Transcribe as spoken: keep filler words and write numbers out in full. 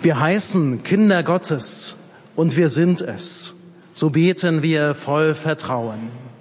Wir heißen Kinder Gottes und wir sind es. So beten wir voll Vertrauen.